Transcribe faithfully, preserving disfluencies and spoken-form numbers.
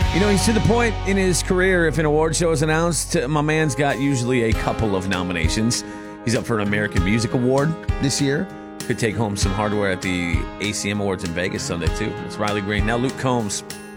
You know, he's to the point in his career, if an award show is announced, my man's got usually a couple of nominations. He's up for an American Music Award this year. Could take home some hardware at the A C M Awards in Vegas Sunday, too. It's Riley Green. Now Luke Combs.